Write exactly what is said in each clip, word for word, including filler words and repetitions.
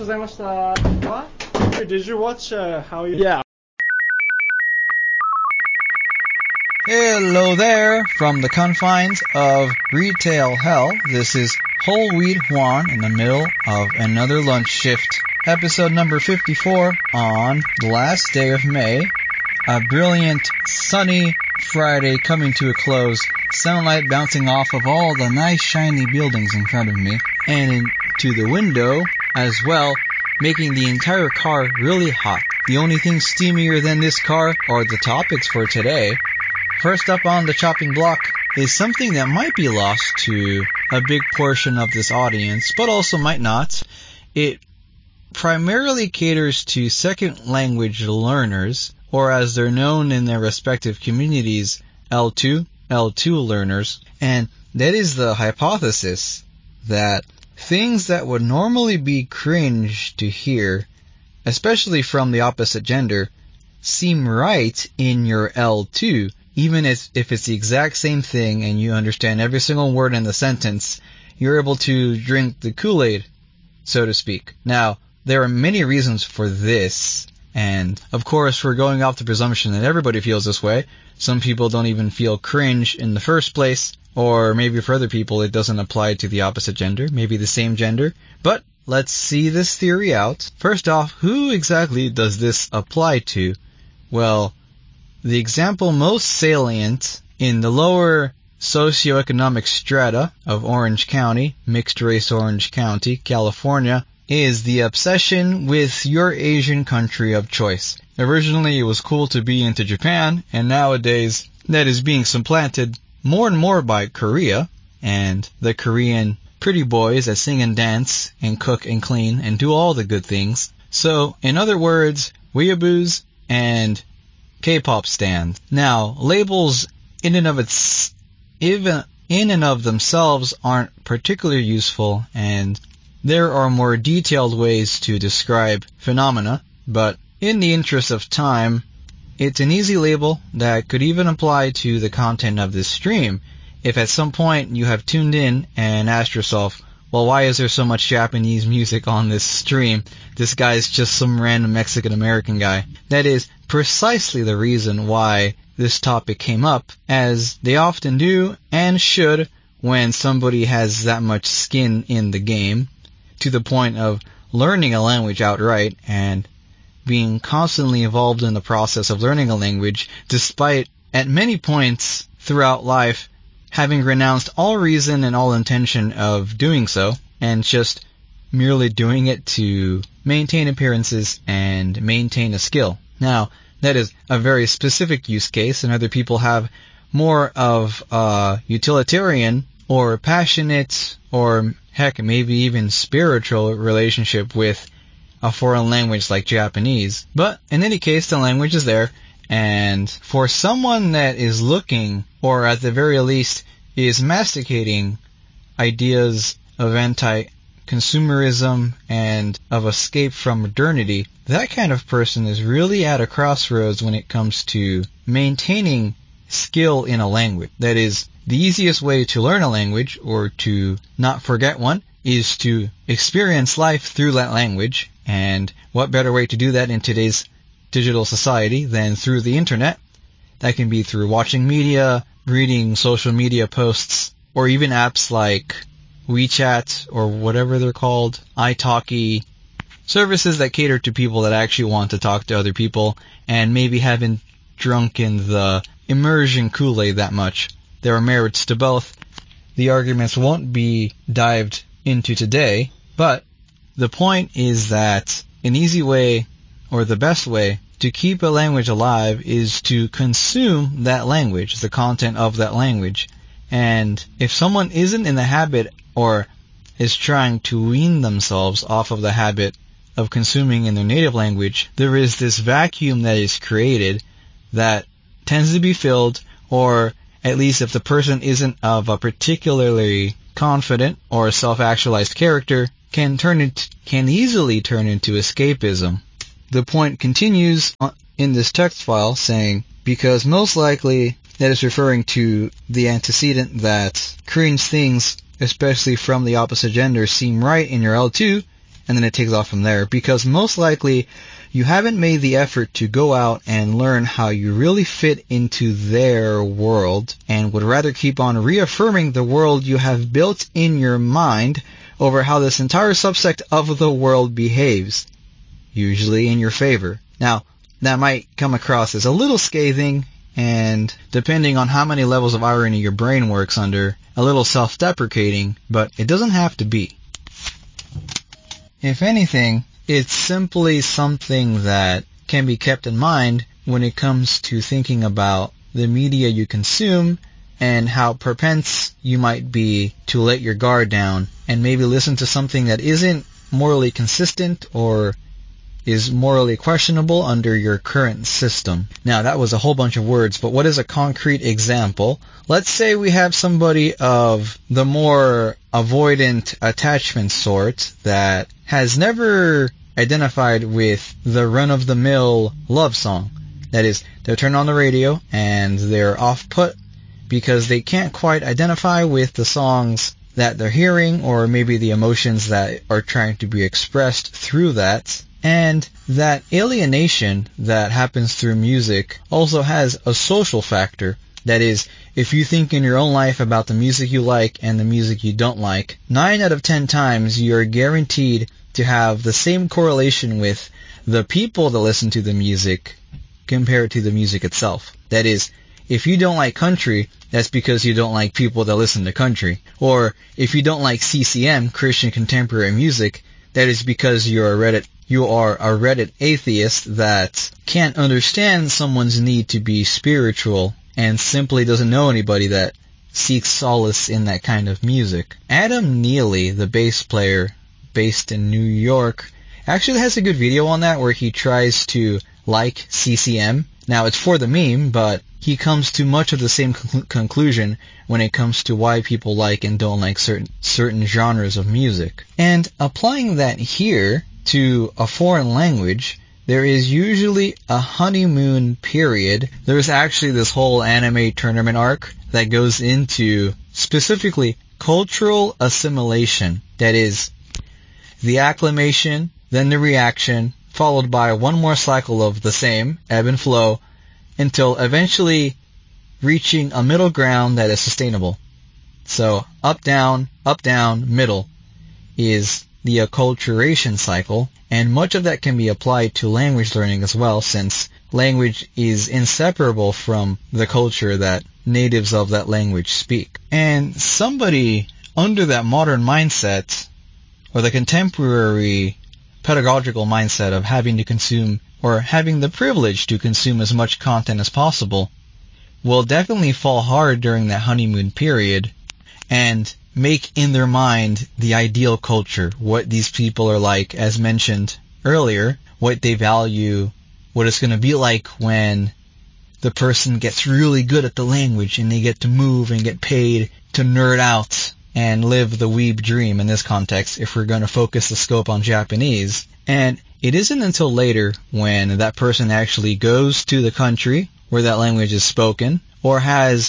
ございました。What? Did you watch uh, how you... Yeah. Hello there from the confines of retail hell. This is Whole Wheat Juan in the middle of another lunch shift. Episode number fifty-four on the last day of May. A brilliant, sunny Friday coming to a close. Sunlight bouncing off of all the nice shiny buildings in front of me and into the window as well, making the entire car really hot. The only thing steamier than this car are the topics for today. First up on the chopping block is something that might be lost to a big portion of this audience, but also might not. It primarily caters to second language learners, or as they're known in their respective communities, L two, L two learners, and that is the hypothesis that things that would normally be cringe to hear, especially from the opposite gender, seem right in your L two, even if, if it's the exact same thing and you understand every single word in the sentence. You're able to drink the Kool-Aid, so to speak. Now, there are many reasons for this, and of course we're going off the presumption that everybody feels this way. Some people don't even feel cringe in the first place, or maybe for other people it doesn't apply to the opposite gender, maybe the same gender. But let's see this theory out. First off, who exactly does this apply to? Well, the example most salient in the lower socioeconomic strata of Orange County, mixed race Orange County, California, is the obsession with your Asian country of choice. Originally, it was cool to be into Japan, and nowadays that is being supplanted more and more by Korea, and the Korean pretty boys that sing and dance and cook and clean and do all the good things. So, in other words, weeaboos and K-pop stand. Now, labels in and of its even in and of themselves aren't particularly useful, and there are more detailed ways to describe phenomena, but in the interest of time, it's an easy label that could even apply to the content of this stream. If at some point you have tuned in and asked yourself, well, why is there so much Japanese music on this stream? This guy's just some random Mexican-American guy. That is precisely the reason why this topic came up, as they often do and should when somebody has that much skin in the game, to the point of learning a language outright and being constantly involved in the process of learning a language, despite at many points throughout life having renounced all reason and all intention of doing so, and just merely doing it to maintain appearances and maintain a skill. Now, that is a very specific use case, and other people have more of a utilitarian or passionate or, heck, maybe even spiritual relationship with a foreign language like Japanese. But in any case, the language is there, and for someone that is looking, or at the very least is masticating ideas of anti-consumerism and of escape from modernity, that kind of person is really at a crossroads when it comes to maintaining skill in a language. That is, the easiest way to learn a language, or to not forget one, is to experience life through that language. And what better way to do that in today's digital society than through the internet? That can be through watching media, reading social media posts, or even apps like WeChat or whatever they're called, italki, services that cater to people that actually want to talk to other people and maybe haven't drunk in the immersion Kool-Aid that much. There are merits to both. The arguments won't be dived into today, but the point is that an easy way, or the best way, to keep a language alive is to consume that language, the content of that language. And if someone isn't in the habit, or is trying to wean themselves off of the habit of consuming in their native language, there is this vacuum that is created that tends to be filled, or at least if the person isn't of a particularly confident or self-actualized character, can turn it, can easily turn into escapism. The point continues in this text file saying, because most likely that is referring to the antecedent that cringe things, especially from the opposite gender, seem right in your L two, and then it takes off from there, because most likely you haven't made the effort to go out and learn how you really fit into their world, and would rather keep on reaffirming the world you have built in your mind over how this entire subsect of the world behaves, usually in your favor. Now, that might come across as a little scathing, and depending on how many levels of irony your brain works under, a little self-deprecating, but it doesn't have to be. If anything, it's simply something that can be kept in mind when it comes to thinking about the media you consume and how propense you might be to let your guard down and maybe listen to something that isn't morally consistent or is morally questionable under your current system. Now, that was a whole bunch of words, but what is a concrete example? Let's say we have somebody of the more avoidant attachment sort that has never identified with the run-of-the-mill love song. That is, they'll turn on the radio and they're off-put because they can't quite identify with the songs that they're hearing, or maybe the emotions that are trying to be expressed through that. And that alienation that happens through music also has a social factor. That is, if you think in your own life about the music you like and the music you don't like, nine out of ten times you're guaranteed to have the same correlation with the people that listen to the music compared to the music itself. That is, if you don't like country, that's because you don't like people that listen to country. Or if you don't like C C M, Christian Contemporary Music, that is because you're a Reddit You are a Reddit atheist that can't understand someone's need to be spiritual and simply doesn't know anybody that seeks solace in that kind of music. Adam Neely, the bass player based in New York, actually has a good video on that where he tries to like C C M. Now, it's for the meme, but he comes to much of the same con- conclusion when it comes to why people like and don't like certain certain genres of music. And applying that here to a foreign language, there is usually a honeymoon period. There's actually this whole anime tournament arc that goes into specifically cultural assimilation. That is, the acclamation, then the reaction, followed by one more cycle of the same, ebb and flow, until eventually reaching a middle ground that is sustainable. So up, down, up, down, middle is the acculturation cycle, and much of that can be applied to language learning as well, since language is inseparable from the culture that natives of that language speak. And somebody under that modern mindset, or the contemporary pedagogical mindset of having to consume, or having the privilege to consume as much content as possible, will definitely fall hard during that honeymoon period and make in their mind the ideal culture, what these people are like, as mentioned earlier, what they value, what it's going to be like when the person gets really good at the language and they get to move and get paid to nerd out and live the weeb dream in this context, if we're going to focus the scope on Japanese. And it isn't until later when that person actually goes to the country where that language is spoken, or has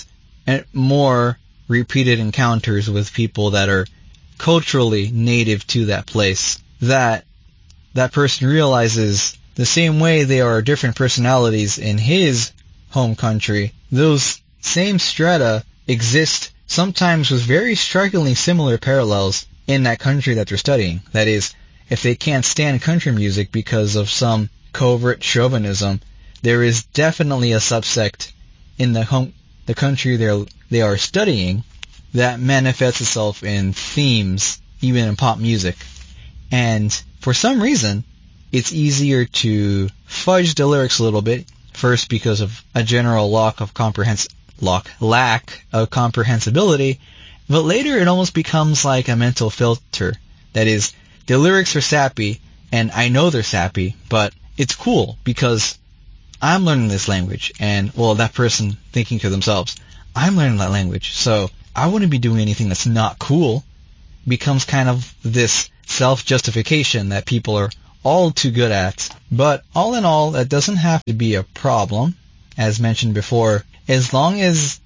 more repeated encounters with people that are culturally native to that place, that that person realizes the same way there are different personalities in his home country, those same strata exist sometimes with very strikingly similar parallels in that country that they're studying. That is, if they can't stand country music because of some covert chauvinism, there is definitely a subsect in the home, the country they're, they are studying that manifests itself in themes, even in pop music. And for some reason, it's easier to fudge the lyrics a little bit, first because of a general lack of comprehens- lack, lack of comprehensibility, but later it almost becomes like a mental filter. That is, the lyrics are sappy, and I know they're sappy, but it's cool because I'm learning this language, and, well, that person thinking to themselves, I'm learning that language, so I wouldn't be doing anything that's not cool, becomes kind of this self-justification that people are all too good at. But all in all, that doesn't have to be a problem, as mentioned before, as long as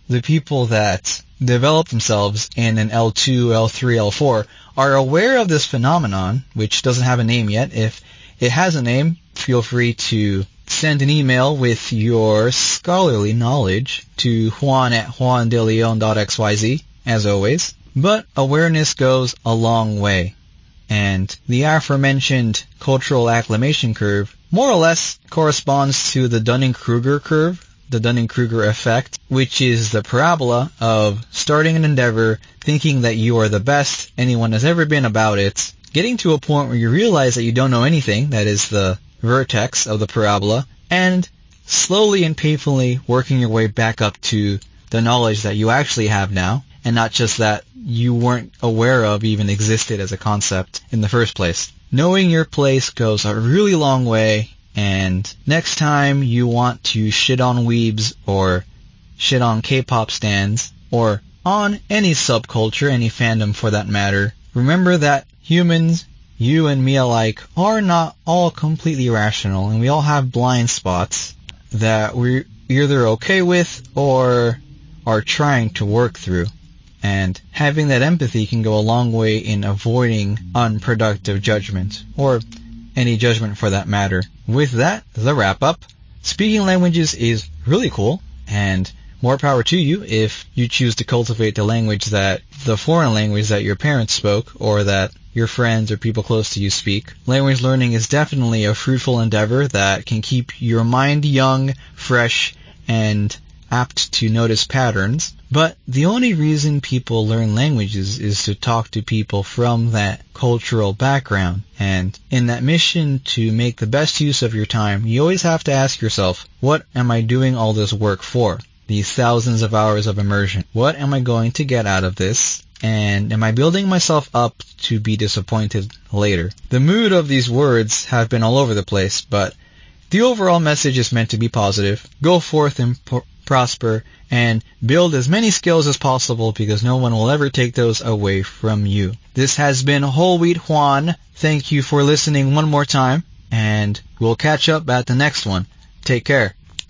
the people that develop themselves in an L two, L three, L four are aware of this phenomenon, which doesn't have a name yet. If it has a name, feel free to send an email with your scholarly knowledge to juan at juandeleon dot x y z, as always. But awareness goes a long way. And the aforementioned cultural acclimation curve more or less corresponds to the Dunning-Kruger curve, the Dunning-Kruger effect, which is the parabola of starting an endeavor, thinking that you are the best anyone has ever been about it, getting to a point where you realize that you don't know anything, that is the vertex of the parabola, and slowly and painfully working your way back up to the knowledge that you actually have now, and not just that you weren't aware of even existed as a concept in the first place. Knowing your place goes a really long way, and next time you want to shit on weebs or shit on K-pop stans or on any subculture, any fandom for that matter, remember that humans, you and me alike, are not all completely rational, and we all have blind spots that we're either okay with or are trying to work through. And having that empathy can go a long way in avoiding unproductive judgment, or any judgment for that matter. With that, the wrap-up. Speaking languages is really cool, and more power to you if you choose to cultivate the language that, the foreign language that your parents spoke, or that your friends or people close to you speak. Language learning is definitely a fruitful endeavor that can keep your mind young, fresh, and apt to notice patterns. But the only reason people learn languages is to talk to people from that cultural background. And in that mission to make the best use of your time, you always have to ask yourself, what am I doing all this work for? These thousands of hours of immersion. What am I going to get out of this? And am I building myself up to be disappointed later? The mood of these words have been all over the place, but the overall message is meant to be positive. Go forth and pro- prosper, and build as many skills as possible, because no one will ever take those away from you. This has been Whole Wheat Juan. Thank you for listening one more time, and we'll catch up at the next one. Take care.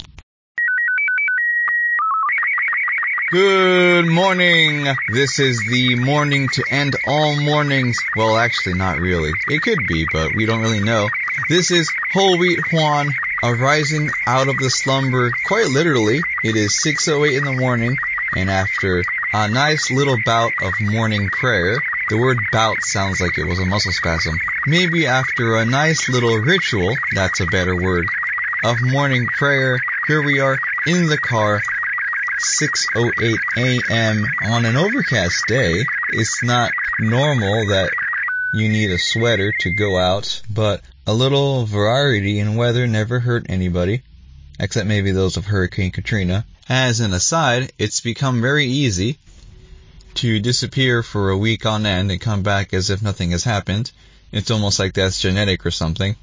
Good morning. This is the morning to end all mornings. Well, actually, not really. It could be, but we don't really know. This is Whole Wheat Juan, arising out of the slumber. Quite literally, it is six oh eight in the morning, and after a nice little bout of morning prayer, the word bout sounds like it was a muscle spasm. Maybe after a nice little ritual, that's a better word, of morning prayer, here we are in the car, six oh eight a.m. on an overcast day. It's not normal that you need a sweater to go out, but a little variety in weather never hurt anybody, except maybe those of Hurricane Katrina. As an aside, it's become very easy to disappear for a week on end and come back as if nothing has happened. It's almost like that's genetic or something.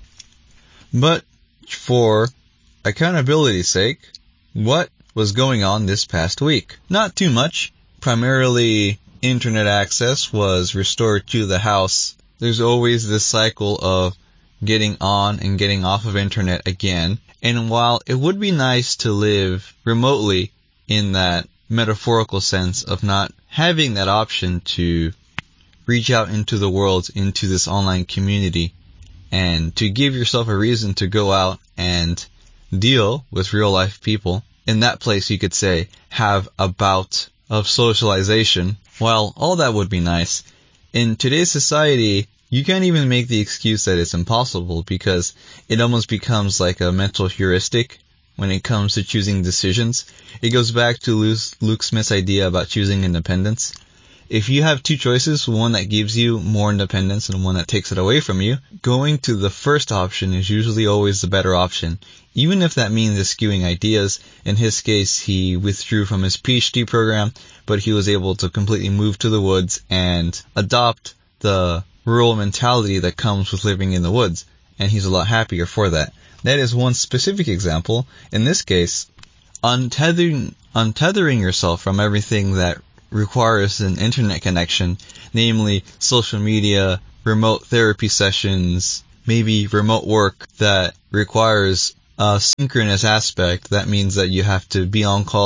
But for accountability's sake, what was going on this past week? Not too much. Primarily, internet access was restored to the house. There's always this cycle of getting on and getting off of internet again. And while it would be nice to live remotely in that metaphorical sense of not having that option to reach out into the world, into this online community, and to give yourself a reason to go out and deal with real life people, in that place you could say, have a bout of socialization. Well, all that would be nice. In today's society, you can't even make the excuse that it's impossible, because it almost becomes like a mental heuristic when it comes to choosing decisions. It goes back to Luke Smith's idea about choosing independence. If you have two choices, one that gives you more independence and one that takes it away from you, going to the first option is usually always the better option, even if that means eschewing ideas. In his case, he withdrew from his PhD program, but he was able to completely move to the woods and adopt the rural mentality that comes with living in the woods, and he's a lot happier for that. That is one specific example. In this case, untethering, untethering yourself from everything that requires an internet connection, namely social media, remote therapy sessions, maybe remote work that requires a synchronous aspect. That means that you have to be on call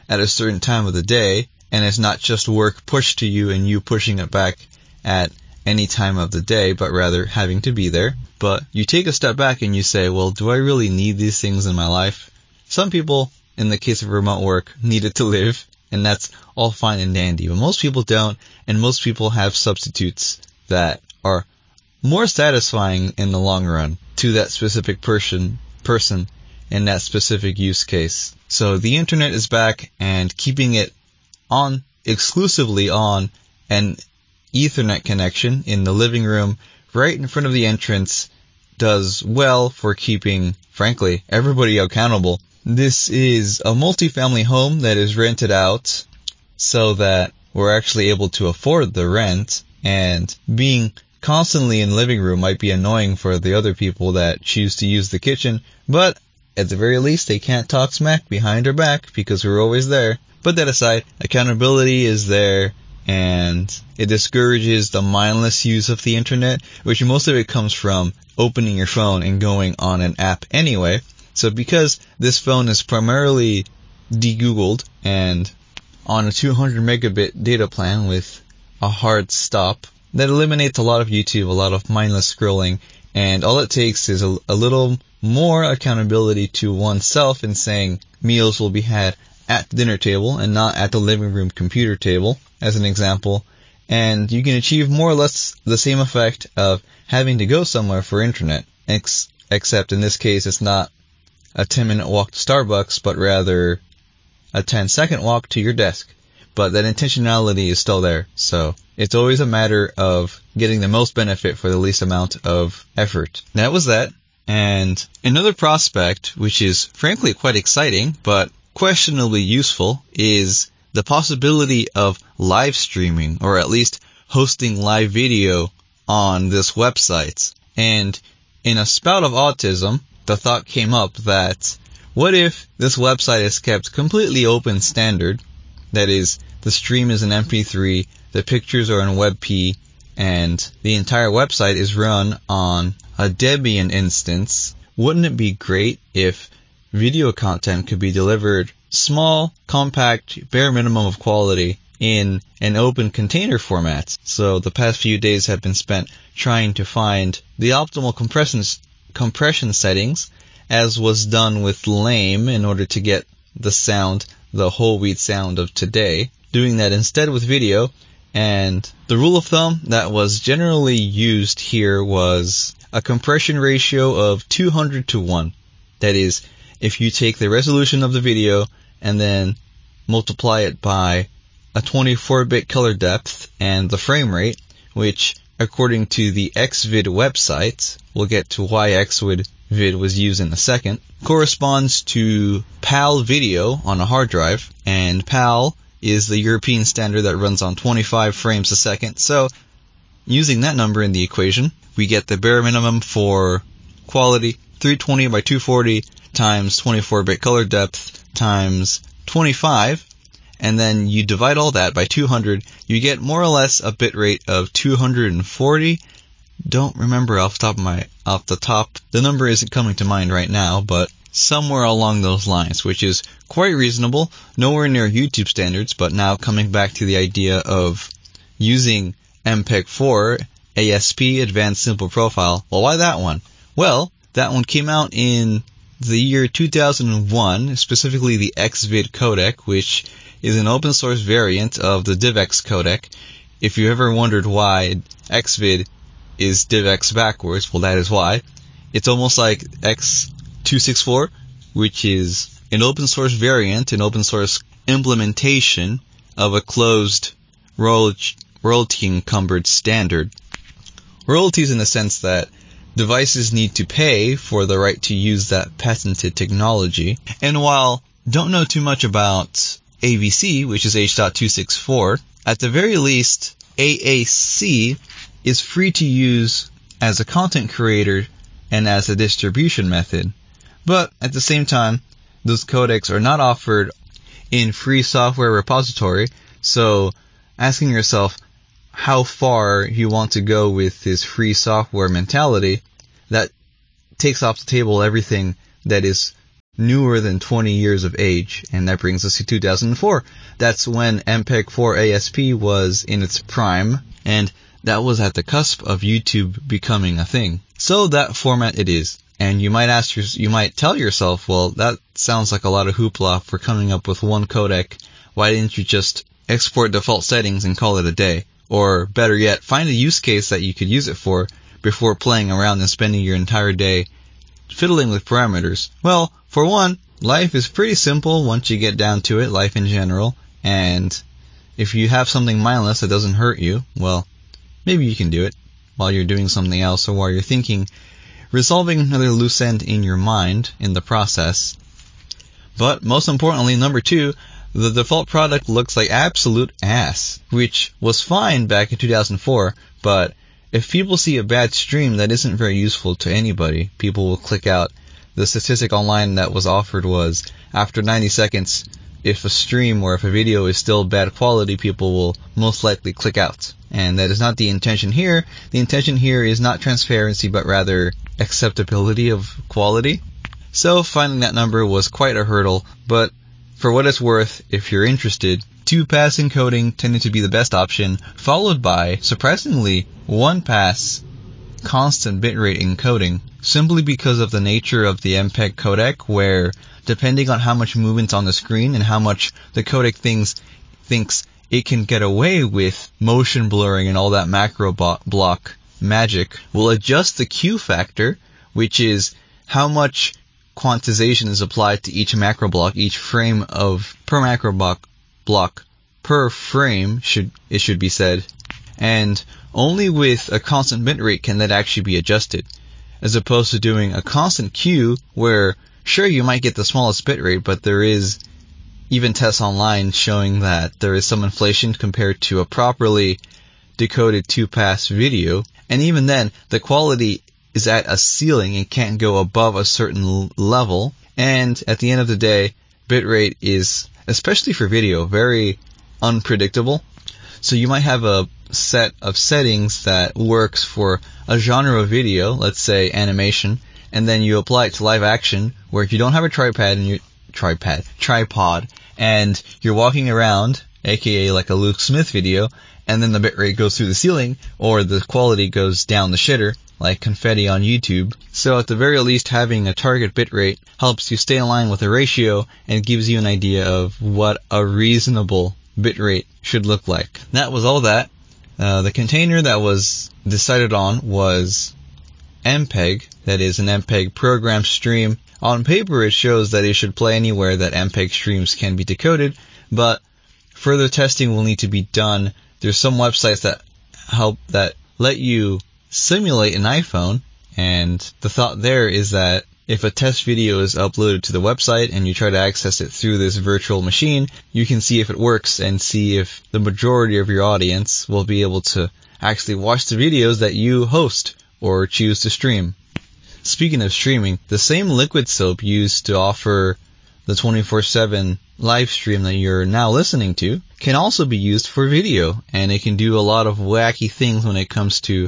at a certain time of the day, and it's not just work pushed to you and you pushing it back at any time of the day, but rather having to be there. But you take a step back and you say, well, do I really need these things in my life? Some people, in the case of remote work, need it to live, and that's all fine and dandy. But most people don't, and most people have substitutes that are more satisfying in the long run to that specific person, person in that specific use case. So the internet is back, and keeping it on, exclusively on an Ethernet connection in the living room right in front of the entrance does well for keeping, frankly, everybody accountable. This is a multifamily home that is rented out so that we're actually able to afford the rent, and being constantly in the living room might be annoying for the other people that choose to use the kitchen, but at the very least they can't talk smack behind our back because we're always there. Put that aside, accountability is there, and it discourages the mindless use of the internet, which most of it comes from opening your phone and going on an app anyway. So because this phone is primarily de-Googled and on a two hundred megabit data plan with a hard stop, that eliminates a lot of YouTube, a lot of mindless scrolling, and all it takes is a, a little more accountability to oneself in saying meals will be had at the dinner table and not at the living room computer table, as an example, and you can achieve more or less the same effect of having to go somewhere for internet, ex- except in this case it's not a ten minute walk to Starbucks, but rather a ten second walk to your desk. But that intentionality is still there, so it's always a matter of getting the most benefit for the least amount of effort. That was that, and another prospect, which is frankly quite exciting, but questionably useful, is the possibility of live streaming, or at least hosting live video on this website. And in a spout of autism, the thought came up that what if this website is kept completely open standard? That is, the stream is an M P three, the pictures are in WebP, and the entire website is run on a Debian instance. Wouldn't it be great if video content could be delivered small, compact, bare minimum of quality in an open container format? So the past few days have been spent trying to find the optimal compression, compression settings, as was done with Lame in order to get the sound, the whole wheat sound of today. Doing that instead with video, and the rule of thumb that was generally used here was a compression ratio of two hundred to one. That is, if you take the resolution of the video and then multiply it by a twenty-four bit color depth and the frame rate, which according to the Xvid website, we'll get to why Xvid was used in a second, corresponds to PAL video on a hard drive, and PAL is the European standard that runs on twenty-five frames a second. So using that number in the equation, we get the bare minimum for quality, three twenty by two forty times twenty-four bit color depth times twenty-five, and then you divide all that by two hundred, you get more or less a bit rate of two hundred forty. Don't remember off the top of my, off the top, the number isn't coming to mind right now, but somewhere along those lines, which is quite reasonable, nowhere near YouTube standards, but now coming back to the idea of using M P E G four, A S P, Advanced Simple Profile. Well, why that one? Well, that one came out in the year two thousand one, specifically the Xvid codec, which is an open source variant of the DivX codec. If you ever wondered why Xvid is DivX backwards, well, that is why. It's almost like X two sixty-four, which is an open source variant, an open source implementation of a closed royalty encumbered standard. Royalties in the sense that devices need to pay for the right to use that patented technology. And while don't know too much about A V C, which is H two sixty-four, at the very least, A A C is free to use as a content creator and as a distribution method. But at the same time, those codecs are not offered in free software repository, so asking yourself how far you want to go with this free software mentality, that takes off the table everything that is newer than twenty years of age, and that brings us to two thousand four. That's when M P E G four A S P was in its prime, and that was at the cusp of YouTube becoming a thing. So that format it is. And you might ask, your, you might tell yourself, well, that sounds like a lot of hoopla for coming up with one codec. Why didn't you just export default settings and call it a day? Or better yet, find a use case that you could use it for before playing around and spending your entire day fiddling with parameters. Well, for one, life is pretty simple once you get down to it, life in general. And if you have something mindless that doesn't hurt you, well, maybe you can do it while you're doing something else or while you're thinking, resolving another loose end in your mind in the process. But most importantly, number two, the default product looks like absolute ass, which was fine back in two thousand four, but if people see a bad stream that isn't very useful to anybody, people will click out. The statistic online that was offered was, after ninety seconds, if a stream or if a video is still bad quality, people will most likely click out. And that is not the intention here. The intention here is not transparency, but rather acceptability of quality. So finding that number was quite a hurdle, but for what it's worth, if you're interested, two-pass encoding tended to be the best option, followed by, surprisingly, one-pass constant bitrate encoding, simply because of the nature of the M P E G codec, where depending on how much movement's on the screen and how much the codec things, thinks it can get away with motion blurring and all that macro bo- block magic, will adjust the Q factor, which is how much quantization is applied to each macro block, each frame of per macro block, block per frame, should it should be said. And only with a constant bitrate can that actually be adjusted, as opposed to doing a constant Q where, sure, you might get the smallest bitrate, but there is even tests online showing that there is some inflation compared to a properly decoded two-pass video. And even then, the quality is at a ceiling and can't go above a certain l- level. And at the end of the day, bitrate is, especially for video, very unpredictable. So you might have a set of settings that works for a genre of video, let's say animation, and then you apply it to live action, where if you don't have a tripod and you tripod tripod and you're walking around, aka like a Luke Smith video, and then the bitrate goes through the ceiling, or the quality goes down the shitter, like confetti on YouTube. So at the very least, having a target bitrate helps you stay in line with the ratio and gives you an idea of what a reasonable bitrate should look like. That was all that. Uh, the container that was decided on was M P E G, that is an M P E G program stream. On paper, it shows that it should play anywhere that M P E G streams can be decoded, but further testing will need to be done. There's some websites that help, that let you simulate an iPhone, and the thought there is that if a test video is uploaded to the website and you try to access it through this virtual machine, you can see if it works and see if the majority of your audience will be able to actually watch the videos that you host or choose to stream. Speaking of streaming, the same Liquid Soap used to offer the twenty-four seven live stream that you're now listening to can also be used for video, and it can do a lot of wacky things when it comes to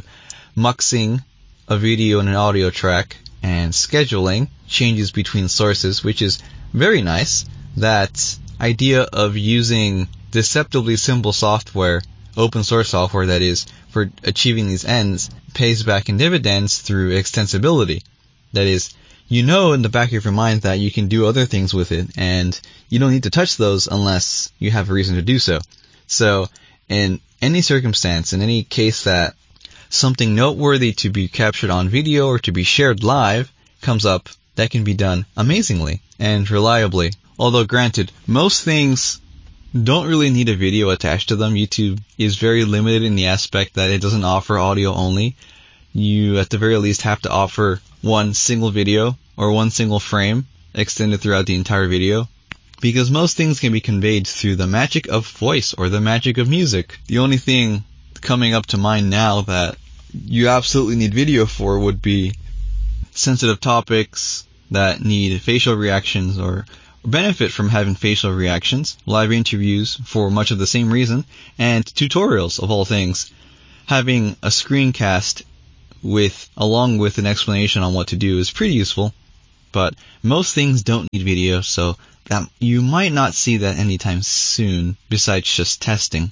muxing a video and an audio track and scheduling changes between sources, which is very nice. That idea of using deceptively simple software, open source software that is, for achieving these ends pays back in dividends through extensibility. That is, you know in the back of your mind that you can do other things with it, and you don't need to touch those unless you have a reason to do so. So, in any circumstance, in any case that something noteworthy to be captured on video or to be shared live comes up, that can be done amazingly and reliably. Although granted, most things don't really need a video attached to them. YouTube is very limited in the aspect that it doesn't offer audio only. You at the very least have to offer one single video or one single frame extended throughout the entire video, because most things can be conveyed through the magic of voice or the magic of music. The only thing coming up to mind now that you absolutely need video for would be sensitive topics that need facial reactions or benefit from having facial reactions, live interviews for much of the same reason, and tutorials of all things. Having a screencast with, along with an explanation on what to do is pretty useful. but most things don't need video, so that you might not see that anytime soon, besides just testing.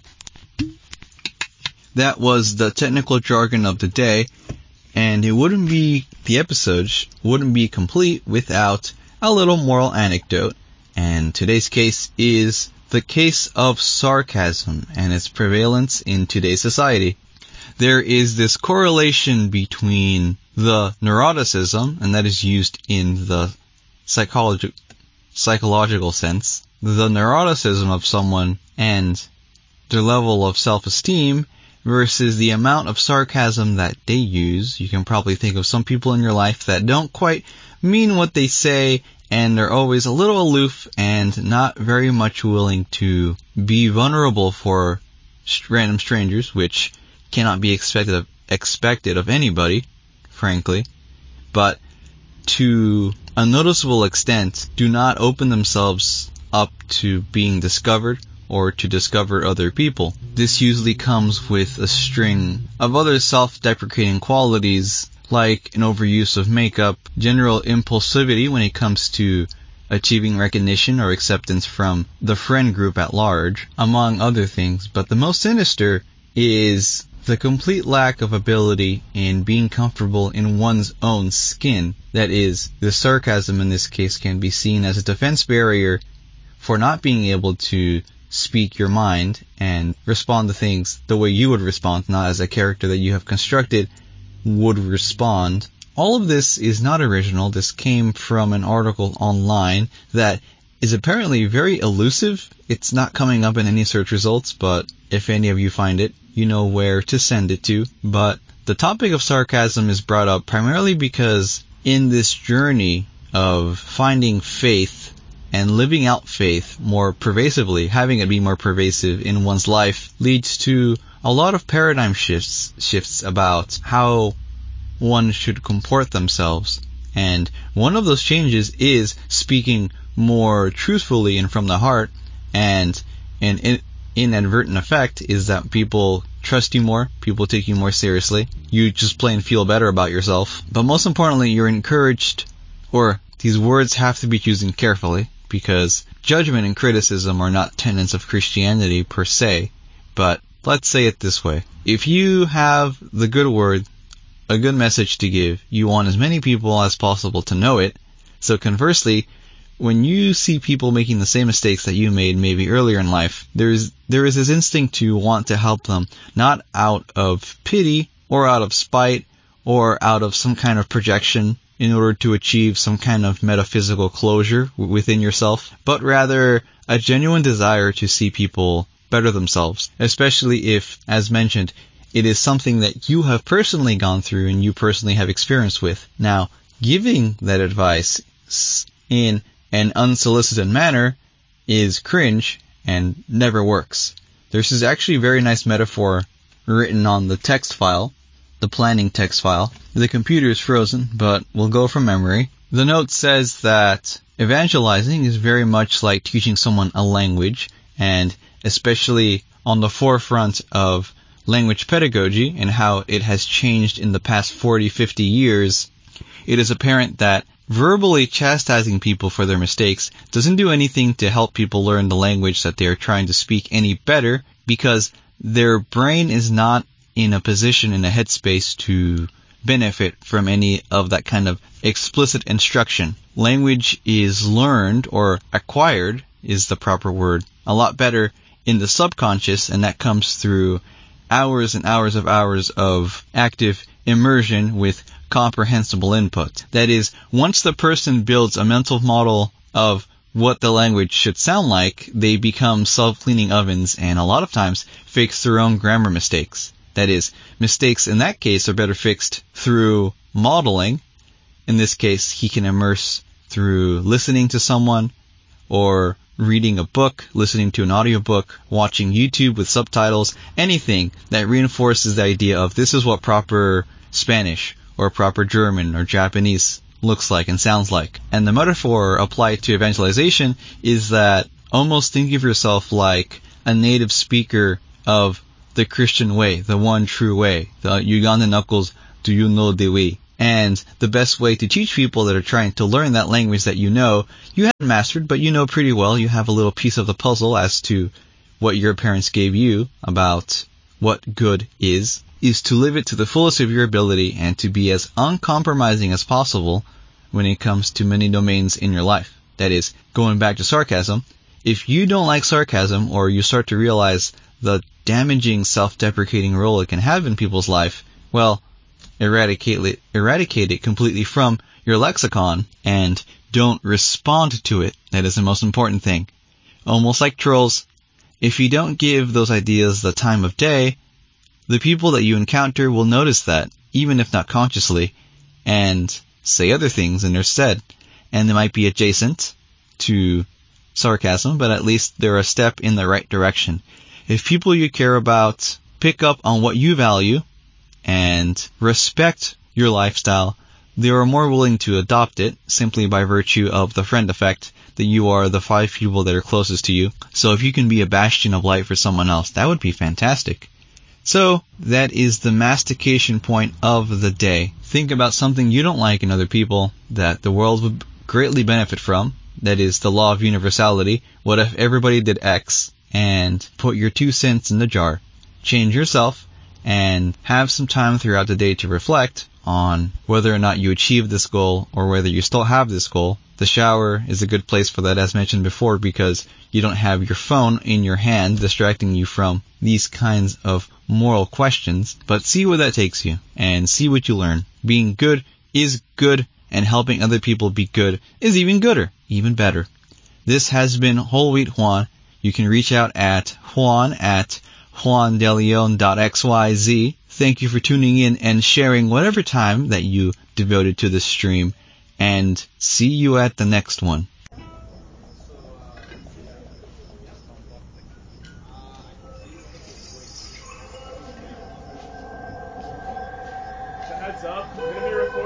That was the technical jargon of the day, and it wouldn't be, the episode wouldn't be complete without a little moral anecdote, and today's case is the case of sarcasm and its prevalence in today's society. There is this correlation between the neuroticism, and that is used in the psychologi- psychological sense, the neuroticism of someone and their level of self-esteem versus the amount of sarcasm that they use. You can probably think of some people in your life that don't quite mean what they say, and they're always a little aloof and not very much willing to be vulnerable for random strangers, which cannot be expected of, expected of anybody, frankly, but to a noticeable extent do not open themselves up to being discovered or to discover other people. This usually comes with a string of other self-deprecating qualities like an overuse of makeup, general impulsivity when it comes to achieving recognition or acceptance from the friend group at large, among other things. But the most sinister is the complete lack of ability in being comfortable in one's own skin. That is, the sarcasm in this case can be seen as a defense barrier for not being able to speak your mind and respond to things the way you would respond, not as a character that you have constructed would respond. All of this is not original. This came from an article online that is apparently very elusive. It's not coming up in any search results, but if any of you find it, you know where to send it to. But the topic of sarcasm is brought up primarily because in this journey of finding faith and living out faith more pervasively, having it be more pervasive in one's life leads to a lot of paradigm shifts, shifts about how one should comport themselves. And one of those changes is speaking more truthfully and from the heart, and an in, inadvertent effect is that people trust you more, people take you more seriously, you just plain feel better about yourself. But most importantly, you're encouraged, or these words have to be chosen carefully, because judgment and criticism are not tenets of Christianity per se, but let's say it this way. If you have the good word, a good message to give, you want as many people as possible to know it. So conversely, when you see people making the same mistakes that you made maybe earlier in life, there's there is this instinct to want to help them, not out of pity or out of spite or out of some kind of projection in order to achieve some kind of metaphysical closure within yourself, but rather a genuine desire to see people better themselves, especially if, as mentioned, it is something that you have personally gone through and you personally have experience with. Now, giving that advice in an unsolicited manner is cringe and never works. This is actually a very nice metaphor written on the text file, the planning text file. The computer is frozen, but we'll go from memory. The note says that evangelizing is very much like teaching someone a language, and especially on the forefront of language pedagogy and how it has changed in the past forty, fifty years, it is apparent that verbally chastising people for their mistakes doesn't do anything to help people learn the language that they are trying to speak any better, because their brain is not in a position, in a headspace to benefit from any of that kind of explicit instruction. Language is learned, or acquired is the proper word, a lot better in the subconscious, and that comes through hours and hours of hours of active immersion with comprehensible input. That is, once the person builds a mental model of what the language should sound like, they become self-cleaning ovens and a lot of times fix their own grammar mistakes. That is, mistakes in that case are better fixed through modeling. In this case, he can immerse through listening to someone, or reading a book, listening to an audiobook, watching YouTube with subtitles, anything that reinforces the idea of this is what proper Spanish or proper German or Japanese looks like and sounds like. And the metaphor applied to evangelization is that almost think of yourself like a native speaker of the Christian way, the one true way, the Uganda Knuckles, do you know the way? And the best way to teach people that are trying to learn that language that you know, you haven't mastered, but you know pretty well, you have a little piece of the puzzle as to what your parents gave you about what good is, is to live it to the fullest of your ability and to be as uncompromising as possible when it comes to many domains in your life. That is, going back to sarcasm, if you don't like sarcasm or you start to realize the damaging self-deprecating role it can have in people's life, well, eradicate it, eradicate it completely from your lexicon and don't respond to it. That is the most important thing. Almost like trolls, if you don't give those ideas the time of day, the people that you encounter will notice that, even if not consciously, and say other things in their stead. And they might be adjacent to sarcasm, but at least they're a step in the right direction. If people you care about pick up on what you value and respect your lifestyle, they are more willing to adopt it simply by virtue of the friend effect that you are the five people that are closest to you. So if you can be a bastion of light for someone else, that would be fantastic. So that is the mastication point of the day. Think about something you don't like in other people that the world would greatly benefit from. That is the law of universality. What if everybody did X? And put your two cents in the jar. Change yourself and have some time throughout the day to reflect on whether or not you achieved this goal or whether you still have this goal. The shower is a good place for that, as mentioned before, because you don't have your phone in your hand distracting you from these kinds of moral questions. But see where that takes you and see what you learn. Being good is good, and helping other people be good is even gooder, even better. This has been Whole Wheat Juan. You can reach out at Juan at juan de leon dot x y z. Thank you for tuning in and sharing whatever time that you devoted to this stream. And see you at the next one. Heads up, I'm going to be recording.